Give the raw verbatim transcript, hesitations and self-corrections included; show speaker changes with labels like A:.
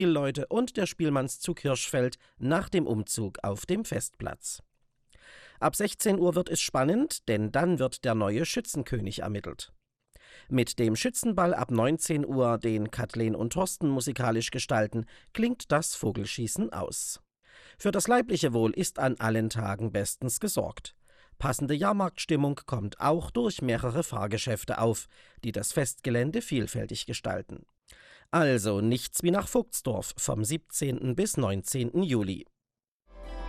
A: Spielleute und der Spielmannszug Hirschfeld nach dem Umzug auf dem Festplatz. Ab sechzehn Uhr wird es spannend, denn dann wird der neue Schützenkönig ermittelt. Mit dem Schützenball ab neunzehn Uhr, den Kathleen und Thorsten musikalisch gestalten, klingt das Vogelschießen aus. Für das leibliche Wohl ist an allen Tagen bestens gesorgt. Passende Jahrmarktstimmung kommt auch durch mehrere Fahrgeschäfte auf, die das Festgelände vielfältig gestalten. Also nichts wie nach Vogtsdorf vom siebzehnten bis neunzehnten Juli.